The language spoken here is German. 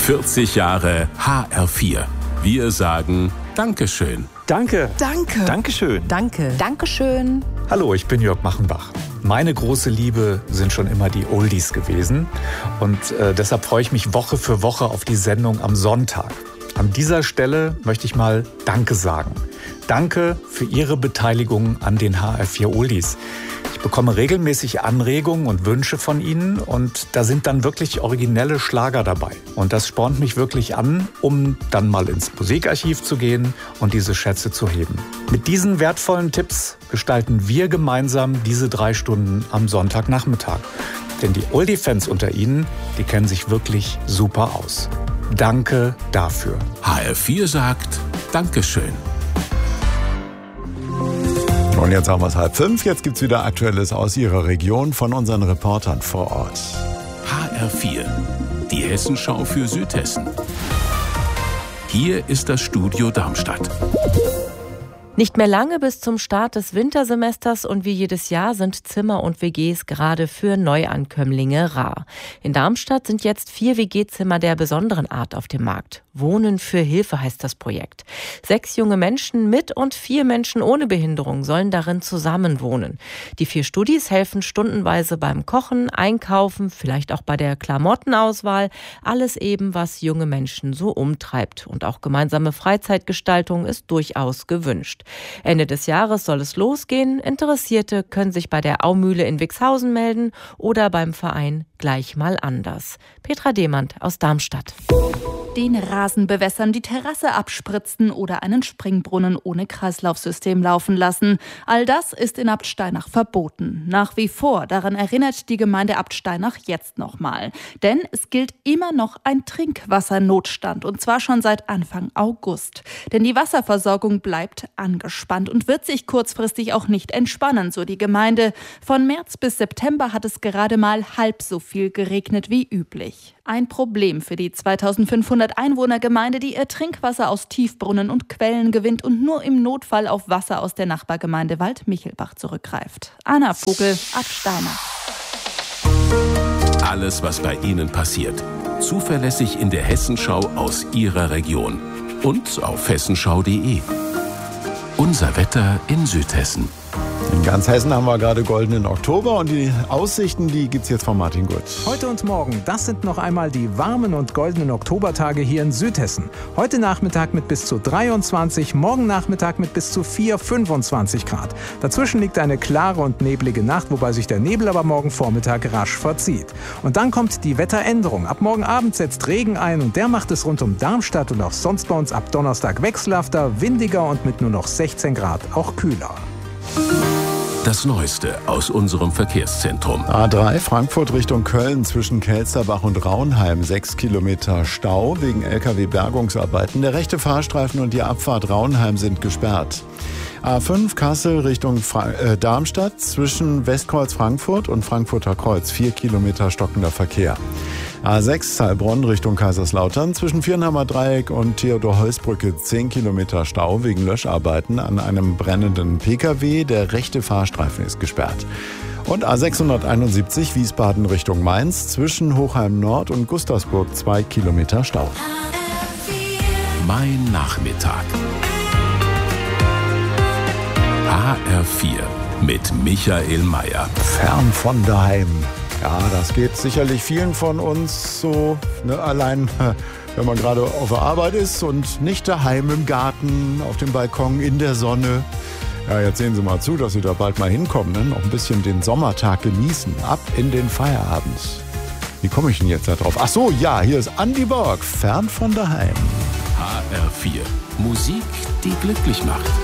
40 Jahre HR4. Wir sagen Dankeschön. Danke. Danke. Dankeschön. Danke. Dankeschön. Hallo, ich bin Jörg Machenbach. Meine große Liebe sind schon immer die Oldies gewesen. Und deshalb freue ich mich Woche für Woche auf die Sendung am Sonntag. An dieser Stelle möchte ich mal Danke sagen. Danke für Ihre Beteiligung an den HR4 Oldies. Ich bekomme regelmäßig Anregungen und Wünsche von Ihnen und da sind dann wirklich originelle Schlager dabei. Und das spornt mich wirklich an, um dann mal ins Musikarchiv zu gehen und diese Schätze zu heben. Mit diesen wertvollen Tipps gestalten wir gemeinsam diese 3 Stunden am Sonntagnachmittag. Denn die Oldie-Fans unter Ihnen, die kennen sich wirklich super aus. Danke dafür. HR4 sagt Dankeschön. Und jetzt haben wir es 4:30. Jetzt gibt es wieder Aktuelles aus Ihrer Region von unseren Reportern vor Ort. HR4, die Hessenschau für Südhessen. Hier ist das Studio Darmstadt. Nicht mehr lange bis zum Start des Wintersemesters und wie jedes Jahr sind Zimmer und WGs gerade für Neuankömmlinge rar. In Darmstadt sind jetzt 4 WG-Zimmer der besonderen Art auf dem Markt. Wohnen für Hilfe heißt das Projekt. 6 junge Menschen mit und 4 Menschen ohne Behinderung sollen darin zusammenwohnen. Die 4 Studis helfen stundenweise beim Kochen, Einkaufen, vielleicht auch bei der Klamottenauswahl. Alles eben, was junge Menschen so umtreibt. Und auch gemeinsame Freizeitgestaltung ist durchaus gewünscht. Ende des Jahres soll es losgehen. Interessierte können sich bei der Aumühle in Wixhausen melden oder beim Verein Gleich mal anders. Petra Demand aus Darmstadt. Den Rasen bewässern, die Terrasse abspritzen oder einen Springbrunnen ohne Kreislaufsystem laufen lassen. All das ist in Abt Steinach verboten. Nach wie vor, daran erinnert die Gemeinde Abt Steinach jetzt nochmal. Denn es gilt immer noch ein Trinkwassernotstand und zwar schon seit Anfang August. Denn die Wasserversorgung bleibt angespannt und wird sich kurzfristig auch nicht entspannen, so die Gemeinde. Von März bis September hat es gerade mal halb so viel geregnet wie üblich. Ein Problem für die 2500 Einwohnergemeinde, die ihr Trinkwasser aus Tiefbrunnen und Quellen gewinnt und nur im Notfall auf Wasser aus der Nachbargemeinde Waldmichelbach zurückgreift. Anna Vogel, Abt Steinach. Alles, was bei Ihnen passiert. Zuverlässig in der Hessenschau aus Ihrer Region. Und auf hessenschau.de. Unser Wetter in Südhessen. In ganz Hessen haben wir gerade goldenen Oktober und die Aussichten, die gibt's jetzt von Martin Gut. Heute und morgen, das sind noch einmal die warmen und goldenen Oktobertage hier in Südhessen. Heute Nachmittag mit bis zu 23, morgen Nachmittag mit bis zu 25 Grad. Dazwischen liegt eine klare und neblige Nacht, wobei sich der Nebel aber morgen Vormittag rasch verzieht. Und dann kommt die Wetteränderung. Ab morgen Abend setzt Regen ein und der macht es rund um Darmstadt und auch sonst bei uns ab Donnerstag wechselhafter, windiger und mit nur noch 16 Grad auch kühler. Das Neueste aus unserem Verkehrszentrum. A3 Frankfurt Richtung Köln zwischen Kelsterbach und Raunheim. 6 Kilometer Stau wegen LKW-Bergungsarbeiten. Der rechte Fahrstreifen und die Abfahrt Raunheim sind gesperrt. A5 Kassel Richtung Darmstadt zwischen Westkreuz Frankfurt und Frankfurter Kreuz. 4 Kilometer stockender Verkehr. A6 Heilbronn Richtung Kaiserslautern zwischen Viernheimer Dreieck und Theodor-Heuss-Brücke 10 Kilometer Stau wegen Löscharbeiten an einem brennenden Pkw. Der rechte Fahrstreifen ist gesperrt. Und A671 Wiesbaden Richtung Mainz zwischen Hochheim Nord und Gustavsburg 2 Kilometer Stau. Mein Nachmittag. HR4 mit Michael Mayer. Fern von daheim. Ja, das geht sicherlich vielen von uns so, ne, allein wenn man gerade auf der Arbeit ist und nicht daheim im Garten, auf dem Balkon, in der Sonne. Ja, jetzt sehen Sie mal zu, dass Sie da bald mal hinkommen, ne? Noch ein bisschen den Sommertag genießen, ab in den Feierabend. Wie komme ich denn jetzt da drauf? Ach so, ja, hier ist Andi Borg, Fern von daheim. HR4, Musik, die glücklich macht.